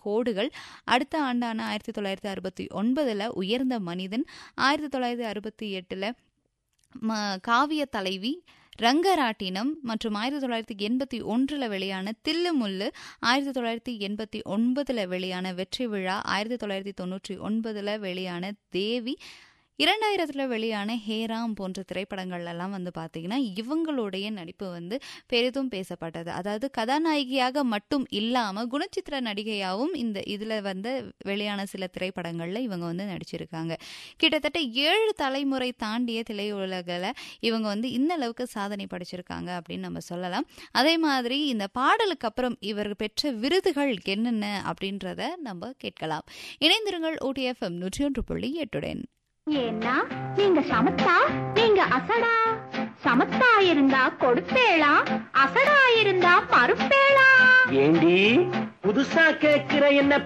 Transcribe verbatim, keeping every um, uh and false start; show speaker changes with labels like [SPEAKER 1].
[SPEAKER 1] கோடுகள். அடுத்த ஆண்டான ஆயிரத்தி தொள்ளாயிரத்தி அறுபத்தி ஒன்பதுல உயர்ந்த மனிதன், ஆயிரத்தி தொள்ளாயிரத்தி அறுபத்தி எட்டுல காவிய தலைவி, ரங்கராட்டினம் மற்றும் ஆயிரத்தி தொள்ளாயிரத்தி எண்பத்தி ஒன்றுல வெளியான தில்லு முல்லு, ஆயிரத்தி தொள்ளாயிரத்தி எண்பத்தி ஒன்பதுல வெளியான வெற்றி விழா, ஆயிரத்தி தொள்ளாயிரத்தி தொண்ணூற்றி ஒன்பதுல வெளியான தேவி, இரண்டாயிரத்துல வெளியான ஹேராம் போன்ற திரைப்படங்கள் எல்லாம் வந்து பார்த்தீங்கன்னா இவங்களுடைய நடிப்பு வந்து பெரிதும் பேசப்பட்டது. அதாவது கதாநாயகியாக மட்டும் இல்லாம குணச்சித்திர நடிகையாகவும் இந்த இதுல வந்து வெளியான சில திரைப்படங்கள்ல இவங்க வந்து நடிச்சிருக்காங்க. கிட்டத்தட்ட ஏழு தலைமுறை தாண்டிய திரையுலகில் இவங்க வந்து இந்த அளவுக்கு சாதனை படைச்சிருக்காங்க அப்படின்னு நம்ம சொல்லலாம். அதே மாதிரி இந்த பாடலுக்கு அப்புறம் இவர் பெற்ற விருதுகள் என்னென்ன அப்படின்றத நம்ம கேட்கலாம். இணைந்திருங்கள் ஊட்டி எஃப்எம் நூற்றி ஒன்று புள்ளி எட்டுடன்.
[SPEAKER 2] ஏன்னா நீங்க சமத்தா, நீங்க அசடா. சமத்தா இருந்தா கொடுப்பேளா, அசடா இருந்தா மறுப்பேளா.
[SPEAKER 3] ஏண்டி புதுசா கேட்கிற என்ன